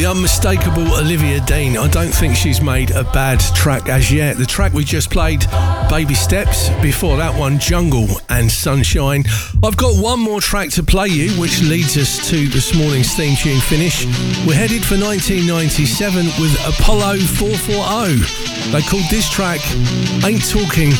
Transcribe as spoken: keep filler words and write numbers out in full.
The unmistakable Olivia Dean. I don't think she's made a bad track as yet. The track we just played, Baby Steps. Before that one, Jungle and Sunshine. I've got one more track to play you, which leads us to this morning's theme tune finish. We're headed for nineteen ninety-seven with Apollo four forty. They called this track Ain't Talking